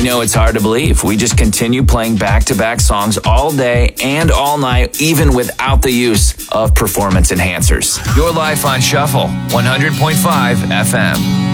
know it's hard to believe. We just continue playing back-to-back songs all day and all night, even without the use of performance enhancers. Your life on Shuffle, 100.5 FM.